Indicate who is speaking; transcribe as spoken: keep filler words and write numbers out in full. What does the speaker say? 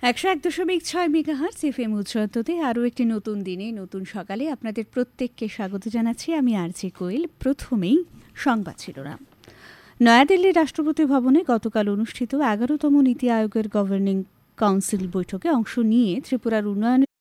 Speaker 1: একশো এক দশমিক ছয় মেগাহার্টজ এফএম উচ্চততে আরও একটি নতুন দিনে নতুন সকালে আপনাদের প্রত্যেককে স্বাগত জানাচ্ছি আমি আরজে কোয়েল। প্রথমেই সংবাদ শিরোনাম। নয়াদিল্লির রাষ্ট্রপতি ভবনে গতকাল অনুষ্ঠিত এগারোতম নীতি আয়োগের গভর্নিং কাউন্সিল বৈঠকে অংশ নিয়ে ত্রিপুরার উন্নয়নে